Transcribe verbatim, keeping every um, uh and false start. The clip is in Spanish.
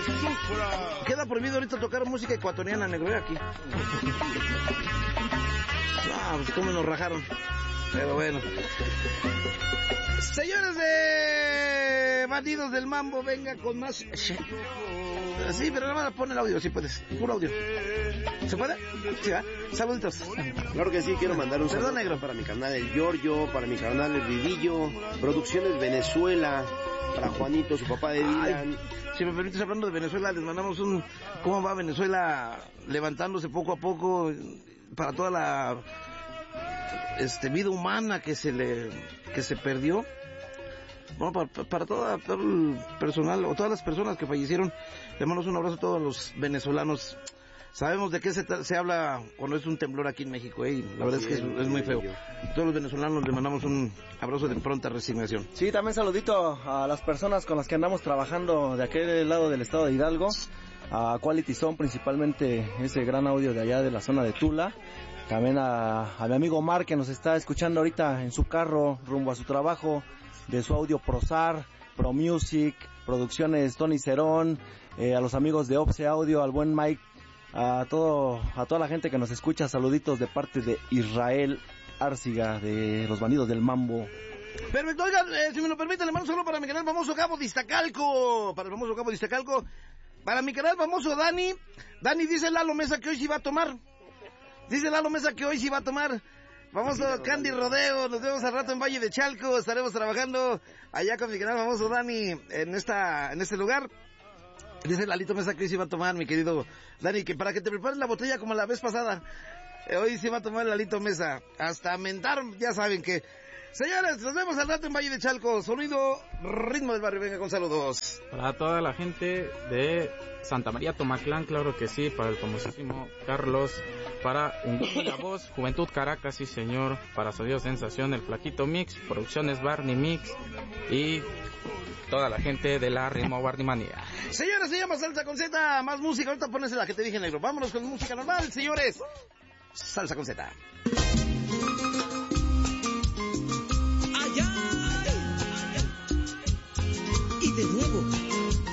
Queda prohibido ahorita tocar música ecuatoriana, negro, ve aquí. Ah, pues cómo nos rajaron. Pero bueno. Señores de Bandidos del Mambo, venga con más. Sí, pero nada más pon el audio, si puedes. Puro audio. ¿Se puede? Sí, ¿eh? Saluditos. Claro que sí, quiero mandar un Perdón, saludo negro. para mi canal El Giorgio, para mi canal El Vivillo, Producciones Venezuela, para Juanito, su papá de Dylan. Si me permites, hablando de Venezuela, les mandamos un... ¿Cómo va Venezuela levantándose poco a poco para toda la este vida humana que se le que se perdió? Bueno, para, para toda, todo el personal, o todas las personas que fallecieron, le mandamos un abrazo a todos los venezolanos. Sabemos de qué se, se habla cuando es un temblor aquí en México, ¿eh? Y la verdad es que es, es muy feo. Todos los venezolanos le mandamos un abrazo de pronta resignación. Sí, también saludito a las personas con las que andamos trabajando de aquel lado del estado de Hidalgo, a Quality Zone, principalmente ese gran audio de allá de la zona de Tula. También a, a mi amigo Omar, que nos está escuchando ahorita en su carro rumbo a su trabajo, de su audio Prosar, Pro Music, Producciones Tony Cerón, eh, a los amigos de Opse Audio, al buen Mike, a todo, a toda la gente que nos escucha, saluditos de parte de Israel Arciga, de los Bandidos del Mambo. Perfecto, oigan, eh, si me lo permiten, le mando solo para mi canal famoso Cabo de Iztacalco, para el famoso Cabo de Iztacalco, para mi canal famoso Dani. Dani, dice Lalo Mesa que hoy sí va a tomar, dice Lalo Mesa que hoy sí va a tomar. Famoso Candy Rodeo, nos vemos al rato en Valle de Chalco, estaremos trabajando allá con mi canal famoso Dani en esta, en este lugar. Dice Lalito Mesa que hoy sí va a tomar, mi querido Dani, que para que te prepares la botella como la vez pasada, eh, hoy sí va a tomar Lalito Mesa, hasta mentar, ya saben que... Señores, nos vemos al rato en Valle de Chalco, sonido, ritmo del barrio, venga con saludos. Para toda la gente de Santa María Tomaclán, claro que sí, para el famosísimo Carlos, para La Voz, Juventud Caracas, sí señor, para Sonido Sensación, el Flaquito Mix, Producciones Barney Mix y toda la gente de la Ritmo Barney Manía. Señores, se llama Salsa con Z, más música, ahorita pones la que te dije, negro. Vámonos con música normal, señores. Salsa con Z.